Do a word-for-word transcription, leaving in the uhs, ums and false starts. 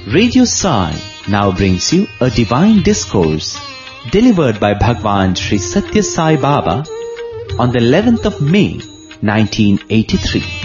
Radio Sai now brings you a divine discourse delivered by Bhagwan Sri Satya Sai Baba on the eleventh of May nineteen eighty-three.